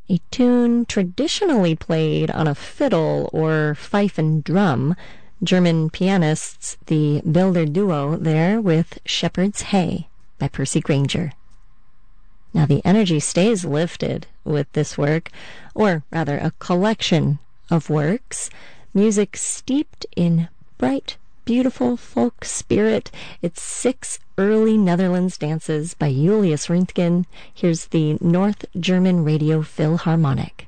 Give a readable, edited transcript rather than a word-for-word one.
a tune traditionally played on a fiddle or fife and drum. German pianists, the Builder Duo there with Shepherd's Hay by Percy Grainger. Now the energy stays lifted with this work, or rather a collection of works, music steeped in bright, beautiful folk spirit. It's 6 early Netherlands dances by Julius Röntgen. Here's the North German Radio Philharmonic.